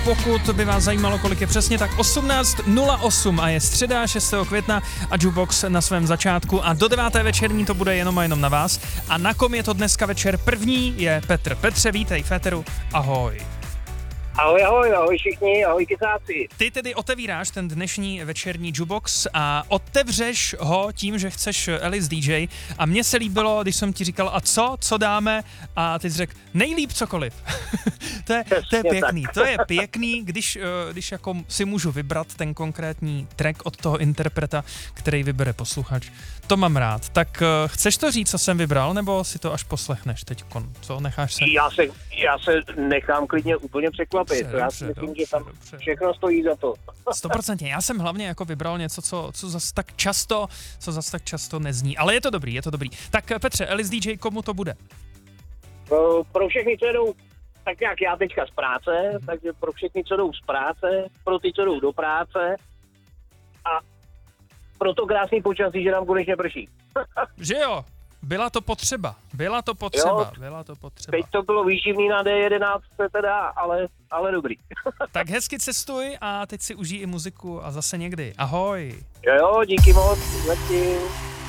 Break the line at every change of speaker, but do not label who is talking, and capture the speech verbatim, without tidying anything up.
Pokud by vás zajímalo, kolik je přesně, tak osmnáct nula osm a je středa šestého května a Jukebox na svém začátku a do deváté večerní to bude jenom a jenom na vás. A na kom je to dneska večer? První je Petr. Petře, vítej v éteru, ahoj.
Ahoj, ahoj, ahoj všichni, ahoj kysáci.
Ty tedy otevíráš ten dnešní večerní Jukebox a otevřeš ho tím, že chceš Alice D J a mně se líbilo, když jsem ti říkal, a co, co dáme a ty jsi řekl, nejlíp cokoliv. to, je, to je pěkný, to je pěkný, když, když jako si můžu vybrat ten konkrétní track od toho interpreta, který vybere posluchač. To mám rád. Tak chceš to říct, co jsem vybral, nebo si to až poslechneš teď? Co, necháš se?
Já se, já se nechám klidně úplně překvapit.
Dobře,
já
dobře,
si myslím,
dobře,
že tam
dobře.
všechno stojí za to.
Stoprocentně. Já jsem hlavně jako vybral něco, co, co zas tak často, co zas tak často nezní. Ale je to dobrý, je to dobrý. Tak Petře, Alice D J, komu to bude?
Pro, pro všechny, co jdou, tak jak já teďka z práce, hmm. takže pro všechny, co jdou z práce, pro ty, co jdou do práce a pro to krásný počasí, že nám konečně prší.
Že jo? Byla to potřeba, byla to potřeba,
Jo,
byla to potřeba.
Teď to bylo výživný na D jedenáct teda, ale, ale dobrý.
Tak hezky cestuj a teď si užij i muziku a zase někdy. Ahoj.
Jo, jo, díky moc, zatím.